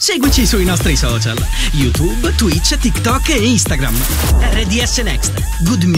seguici sui nostri social: YouTube, Twitch, TikTok e Instagram. RDS Next. Good